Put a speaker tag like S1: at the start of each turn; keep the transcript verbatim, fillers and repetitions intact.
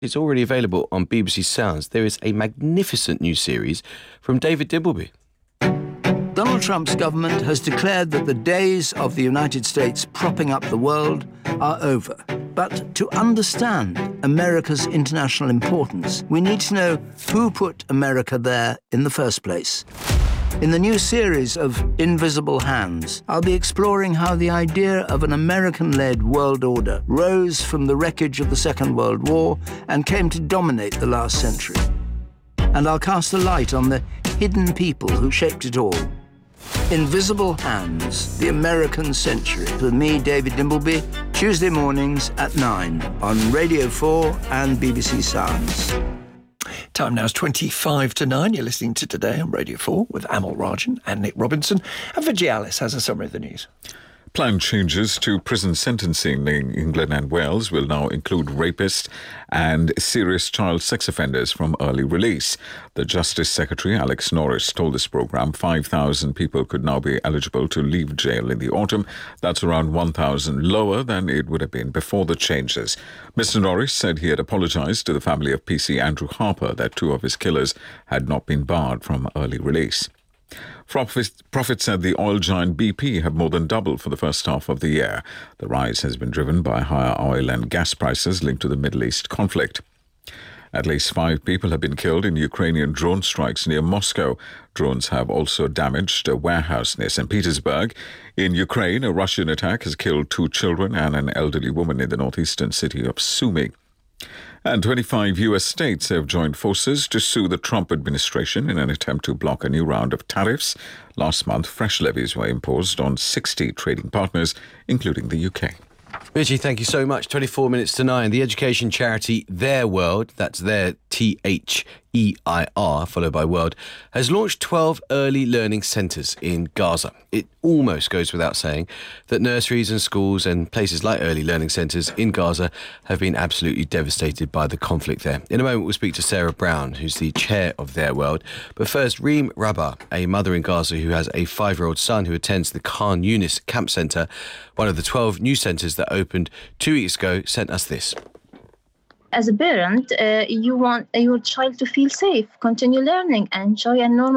S1: It's already available on B B C Sounds. There is a magnificent new series from David Dimbleby.
S2: Donald Trump's government has declared that the days of the United States propping up the world are over. But to understand America's international importance, we need to know who put America there in the first place. In the new series of Invisible Hands, I'll be exploring how the idea of an American-led world order rose from the wreckage of the Second World War and came to dominate the last century. And I'll cast a light on the hidden people who shaped it all. Invisible Hands, the American Century, with me, David Dimbleby, Tuesday mornings at nine on Radio four and B B C Sounds.
S3: Time now is twenty-five to nine. You're listening to Today on Radio four with Amal Rajan and Nick Robinson. And Virgie Alice has a summary of the news.
S4: Planned changes to prison sentencing in England and Wales will now include rapists and serious child sex offenders from early release. The Justice Secretary, Alex Norris, told this programme five thousand people could now be eligible to leave jail in the autumn. That's around one thousand lower than it would have been before the changes. Mister Norris said he had apologised to the family of P C Andrew Harper that two of his killers had not been barred from early release. Profits at the oil giant B P have more than doubled for the first half of the year. The rise has been driven by higher oil and gas prices linked to the Middle East conflict. At least five people have been killed in Ukrainian drone strikes near Moscow. Drones have also damaged a warehouse near Saint Petersburg. In Ukraine, a Russian attack has killed two children and an elderly woman in the northeastern city of Sumy. And twenty-five U S states have joined forces to sue the Trump administration in an attempt to block a new round of tariffs. Last month, fresh levies were imposed on sixty trading partners, including the U K.
S1: Virgie, thank you so much. twenty-four minutes to nine. The education charity Their World, that's their T H E I R, followed by World, has launched twelve early learning centres in Gaza. It almost goes without saying that nurseries and schools and places like early learning centres in Gaza have been absolutely devastated by the conflict there. In a moment, we'll speak to Sarah Brown, who's the chair of Their World. But first, Reem Rabah, a mother in Gaza who has a five-year-old son who attends the Khan Yunis Camp Centre, one of the twelve new centres that opened two weeks ago, sent us this.
S5: As a parent, uh, you want your child to feel safe, continue learning, and enjoy a normal